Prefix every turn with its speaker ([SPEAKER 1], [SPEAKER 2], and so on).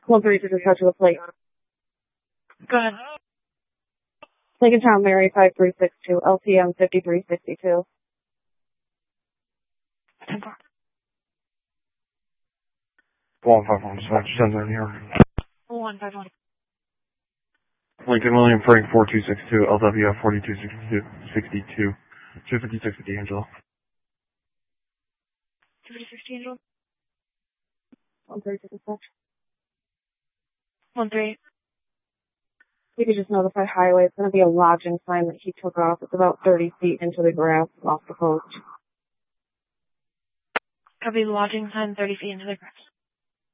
[SPEAKER 1] 132 to touch with a plate.
[SPEAKER 2] Go ahead.
[SPEAKER 1] Lincoln Town Mary 5362, LTM 5362.
[SPEAKER 2] 10-4.
[SPEAKER 3] 151, dispatch, send that here.
[SPEAKER 2] 151.
[SPEAKER 3] Lincoln William Frank 4262, LWF 4262, 256 with D'Angelo.
[SPEAKER 2] 256 D'Angelo.
[SPEAKER 1] 132 dispatch.
[SPEAKER 2] 138.
[SPEAKER 1] You could just notify highway. It's going to be a lodging sign that he took off. It's about 30 feet into the grass off the post.
[SPEAKER 2] Copy, lodging sign 30 feet into the grass.